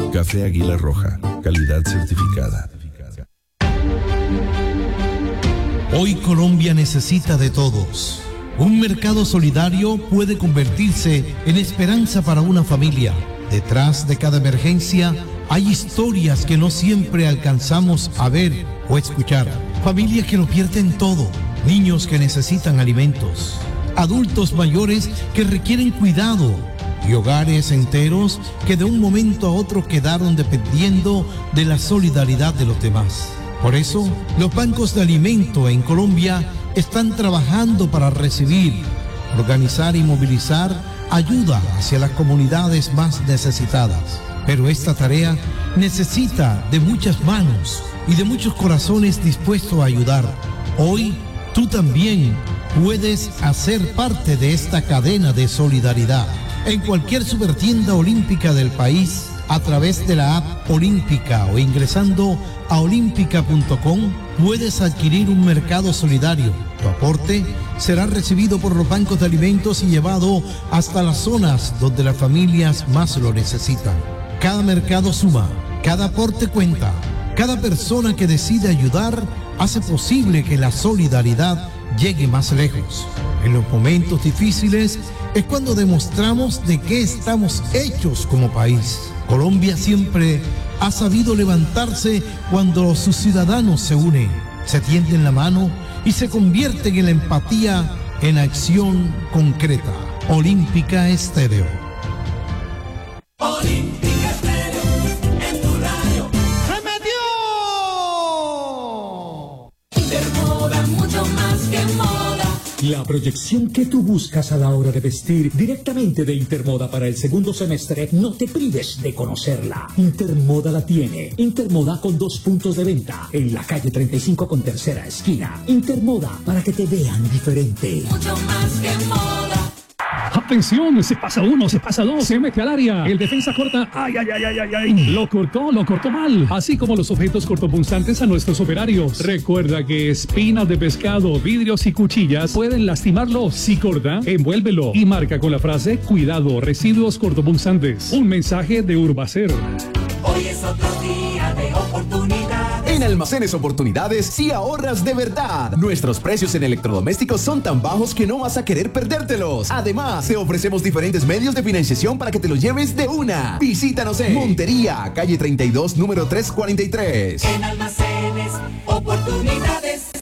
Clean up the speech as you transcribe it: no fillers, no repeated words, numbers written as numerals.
Café Águila Roja, calidad certificada. Hoy Colombia necesita de todos. Un mercado solidario puede convertirse en esperanza para una familia. Detrás de cada emergencia hay historias que no siempre alcanzamos a ver o escuchar. Familias que lo pierden todo, niños que necesitan alimentos, adultos mayores que requieren cuidado y hogares enteros que de un momento a otro quedaron dependiendo de la solidaridad de los demás. Por eso, los bancos de alimento en Colombia están trabajando para recibir, organizar y movilizar ayuda hacia las comunidades más necesitadas. Pero esta tarea necesita de muchas manos y de muchos corazones dispuestos a ayudar. Hoy, tú también puedes hacer parte de esta cadena de solidaridad. En cualquier supertienda olímpica del país, a través de la app Olímpica o ingresando a olímpica.com, puedes adquirir un mercado solidario. Tu aporte será recibido por los bancos de alimentos y llevado hasta las zonas donde las familias más lo necesitan. Cada mercado suma, cada aporte cuenta, cada persona que decide ayudar hace posible que la solidaridad llegue más lejos. En los momentos difíciles es cuando demostramos de qué estamos hechos como país. Colombia siempre ha sabido levantarse cuando sus ciudadanos se unen, se tienden la mano y se convierten en la empatía en acción concreta. Olímpica Estéreo. Olímpica Estéreo, en tu radio. ¡Se metió! Intermoda, mucho más que moda. La proyección que tú buscas a la hora de vestir directamente de Intermoda para el segundo semestre, no te prives de conocerla. Intermoda la tiene. Intermoda con 2 puntos de venta en la calle 35 con tercera esquina. Intermoda, para que te vean diferente. Mucho más que moda. Atención, se pasa uno, se pasa dos, se mete al área. El defensa corta, ay. Lo cortó mal. Así como los objetos cortopunzantes a nuestros operarios. Recuerda que espinas de pescado, vidrios y cuchillas pueden lastimarlo. Si corta, envuélvelo y marca con la frase cuidado, residuos cortopunzantes. Un mensaje de Urbacer. Hoy es otro día de oportunidades. En Almacenes Oportunidades sí ahorras de verdad. Nuestros precios en electrodomésticos son tan bajos que no vas a querer perdértelos. Además, te ofrecemos diferentes medios de financiación para que te los lleves de una. Visítanos en Montería, calle 32, número 343. En Almacenes Oportunidades.